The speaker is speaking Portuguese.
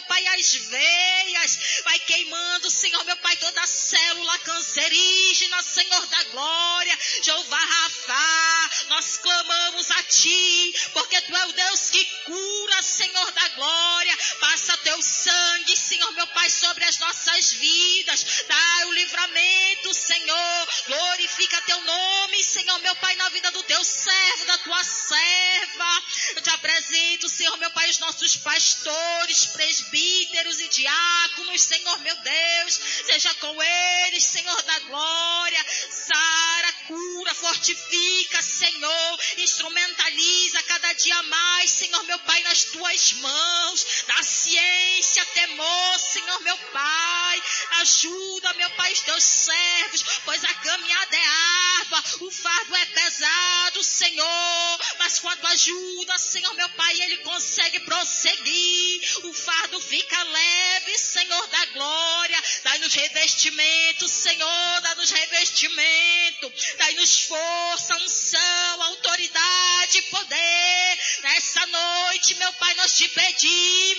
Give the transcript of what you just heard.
Pai, as veias. Vai queimando, Senhor, meu Pai, toda a célula cancerígena, Senhor da glória. Jeová Rafá, nós clamamos a Ti, porque Tu é o Deus que cura, Senhor da glória. Passa Teu sangue, Senhor, meu Pai, sobre as nossas vidas. Dá o livramento, Senhor. Glorifica Teu nome, Senhor, meu Pai, na vida do Teu servo, da Tua serva. Eu Te apresento, Senhor, meu Pai, os nossos pastores, presbíteros e diáconos, Senhor, meu Deus. Seja com eles, Senhor da glória. Sara, cura, fortifica, Senhor. Instrumentaliza cada dia mais, Senhor, meu Pai, nas Tuas mãos. Dá ciência, temor, Senhor, meu Pai. Ajuda, meu Pai, os Teus servos, pois a caminhada é árdua, o fardo é pesado, Senhor. Mas com a Tua ajuda, Senhor, meu Pai, ele consegue prosseguir. O fardo fica leve, Senhor da glória. Dai-nos revestimento, Senhor, dá-nos revestimento. Dai-nos força, unção, autoridade, poder. Nessa noite, meu Pai, nós Te pedimos.